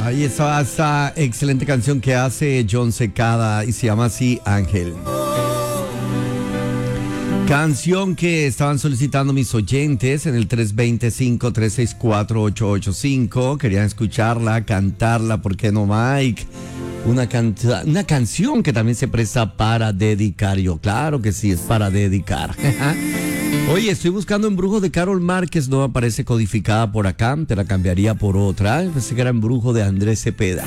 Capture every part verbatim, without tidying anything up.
Ahí está esa excelente canción que hace John Secada y se llama así Ángel. Canción que estaban solicitando mis oyentes en el tres dos cinco, tres seis cuatro, ocho ocho cinco. Querían escucharla, cantarla, ¿por qué no, Mike? Una, canta- una canción que también se presta para dedicar. Yo, claro que sí, es para dedicar. Oye, estoy buscando Embrujo de Carol Márquez, no aparece codificada por acá, te la cambiaría por otra. Pensé que era Embrujo de Andrés Cepeda.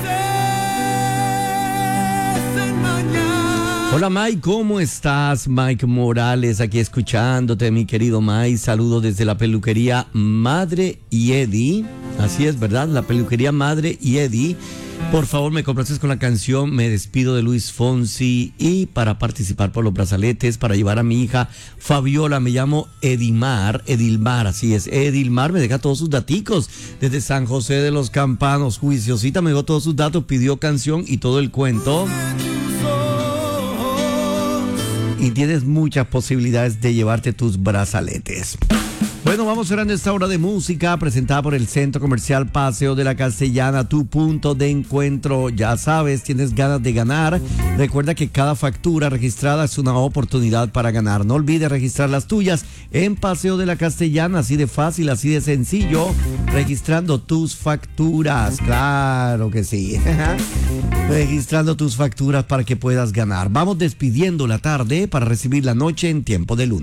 Hola Mike, ¿cómo estás? Mike Morales, aquí escuchándote, mi querido Mike. Saludos desde la peluquería Madre y Eddie. Así es, ¿verdad? La peluquería Madre y Eddie. Por favor, me complaces con la canción Me despido de Luis Fonsi. Y para participar por los brazaletes, para llevar a mi hija Fabiola, me llamo Edimar, Edilmar, así es, Edilmar, me deja todos sus daticos desde San José de los Campanos, juiciosita, me dejó todos sus datos, pidió canción y todo el cuento. Y tienes muchas posibilidades de llevarte tus brazaletes. Bueno, vamos cerrando esta hora de música presentada por el Centro Comercial Paseo de la Castellana, tu punto de encuentro. Ya sabes, tienes ganas de ganar. Recuerda que cada factura registrada es una oportunidad para ganar. No olvides registrar las tuyas en Paseo de la Castellana, así de fácil, así de sencillo, registrando tus facturas. Claro que sí. Registrando tus facturas para que puedas ganar. Vamos despidiendo la tarde para recibir la noche en tiempo de lunes.